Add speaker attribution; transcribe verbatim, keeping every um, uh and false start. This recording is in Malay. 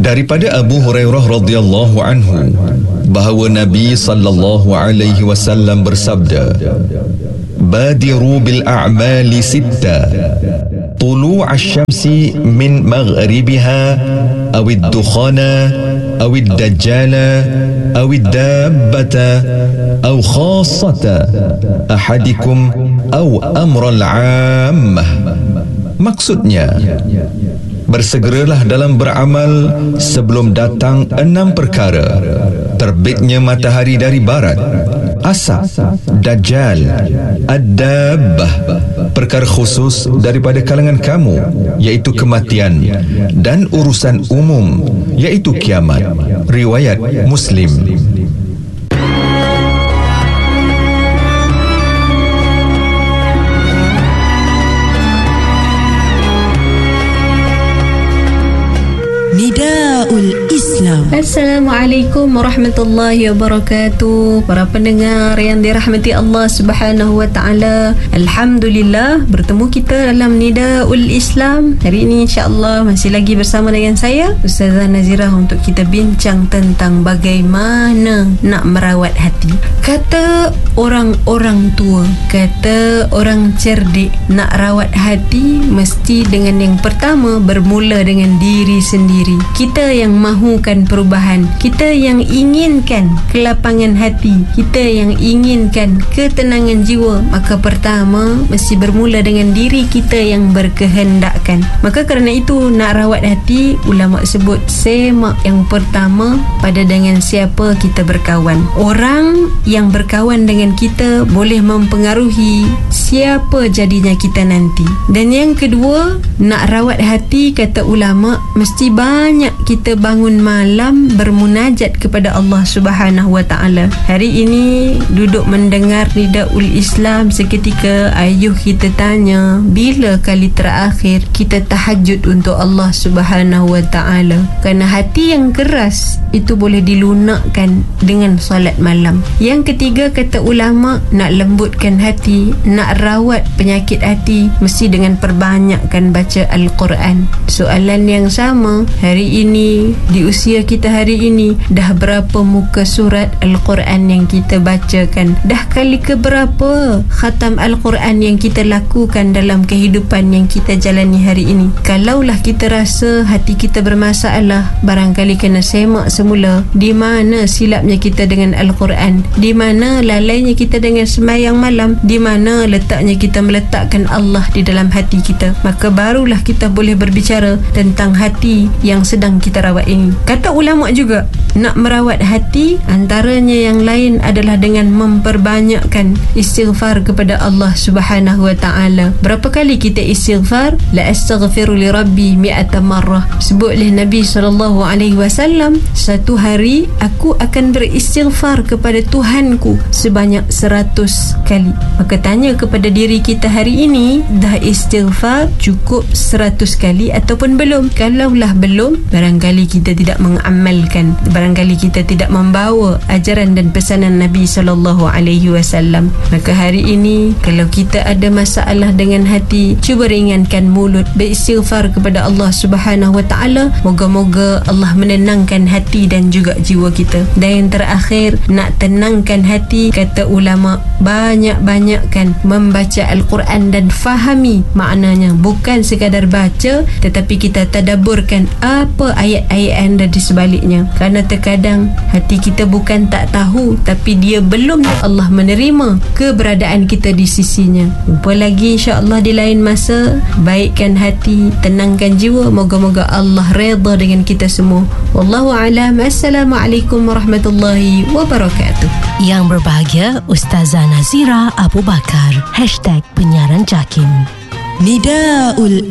Speaker 1: Daripada Abu Hurairah radhiyallahu anhu bahawa Nabi sallallahu alaihi wasallam bersabda, "Badiru bil a'mali sitta, tulu' asy-syamsi min maghribiha aw ad-dukhana aw ad-dajjala aw ad-dabbata aw khassata ahadikum aw amra al-'ammah." Maksudnya, bersegeralah dalam beramal sebelum datang enam perkara: terbitnya matahari dari barat, asap, dajjal, ad-dabbah, perkara khusus daripada kalangan kamu iaitu kematian, dan urusan umum iaitu kiamat. Riwayat Muslim.
Speaker 2: Nidaul Islam.
Speaker 3: Assalamualaikum warahmatullahi wabarakatuh. Para pendengar yang dirahmati Allah Subhanahu wa taala, alhamdulillah bertemu kita dalam Nidaul Islam. Hari ini insya-Allah masih lagi bersama dengan saya Ustazah Nazirah untuk kita bincang tentang bagaimana nak merawat hati. Kata orang-orang tua, kata orang cerdik, nak rawat hati mesti dengan yang pertama bermula dengan diri sendiri. Kita yang mahukan perubahan, kita yang inginkan kelapangan hati, kita yang inginkan ketenangan jiwa, maka pertama mesti bermula dengan diri kita yang berkehendakkan. Maka kerana itu, nak rawat hati, ulama sebut semak yang pertama pada dengan siapa kita berkawan. Orang yang berkawan dengan kita boleh mempengaruhi siapa jadinya kita nanti. Dan yang kedua, nak rawat hati, kata ulama, mesti banyak kita bangun malam bermunajat kepada Allah Subhanahu wa taala. Hari ini duduk mendengar Nidaul Islam, seketika ayuh kita tanya, bila kali terakhir kita tahajud untuk Allah Subhanahu wa taala? Kerana hati yang keras itu boleh dilunakkan dengan solat malam. Yang ketiga, kata ulama, nak lembutkan hati, nak rawat penyakit hati, mesti dengan perbanyakkan baca Al-Quran. Soalan yang sama, hari ini, di usia kita hari ini, dah berapa muka surat Al-Quran yang kita bacakan? Dah kali ke berapa khatam Al-Quran yang kita lakukan dalam kehidupan yang kita jalani hari ini? Kalaulah kita rasa hati kita bermasalah, barangkali kena semak semula di mana silapnya kita dengan Al-Quran, di mana lalainya kita dengan sembahyang malam, di mana letaknya kita meletakkan Allah di dalam hati kita. Maka barulah kita boleh berbicara tentang hati yang sedang kita rawat ini. Kata ulama juga, nak merawat hati antaranya yang lain adalah dengan memperbanyakkan istighfar kepada Allah Subhanahu wa taala. Berapa kali kita istighfar? La astaghfiru li rabbi mi'ata marrah. Sebut oleh Nabi sallallahu alaihi wasallam, satu hari aku akan beristighfar kepada Tuhanku sebanyak seratus kali. Maka tanya kepada diri kita hari ini, dah istighfar cukup seratus kali ataupun belum? Kalaulah belum, barangkali kita tidak mengamalkan, barangkali kita tidak membawa ajaran dan pesanan Nabi sallallahu alaihi wasallam. Maka hari ini, kalau kita ada masalah dengan hati, cuba ringankan mulut, beristighfar kepada Allah Subhanahu wa taala. Moga-moga Allah menenangkan hati dan juga jiwa kita. Dan yang terakhir, nak tenangkan hati, kata ulama, banyak-banyakkan membaca Al-Quran dan fahami maknanya. Bukan sekadar baca, tetapi kita tadabburkan apa ayat-ayat yang ada di sebaliknya. Kerana terkadang hati kita bukan tak tahu, tapi dia belum Allah menerima keberadaan kita di sisinya. Jumpa lagi insya-Allah di lain masa. Baikkan hati, tenangkan jiwa. Moga-moga Allah redha dengan kita semua. Wallahu a'lam. Assalamualaikum warahmatullahi wabarakatuh.
Speaker 2: Yang berbahagia Ustazah Nazirah Abu Bakar. Hashtag Penyiaran Jakim. Nidaul